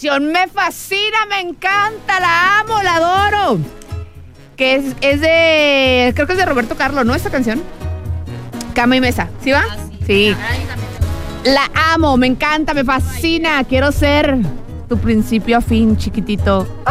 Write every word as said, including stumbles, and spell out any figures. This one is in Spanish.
canción me fascina, me encanta, la amo, la adoro. Que es, es de, creo que es de Roberto Carlos, ¿no? Esta canción. Cama y mesa, ¿sí va? Ah, sí. Sí. Ay, también. La amo, me encanta, me fascina. Quiero ser tu principio a fin, chiquitito.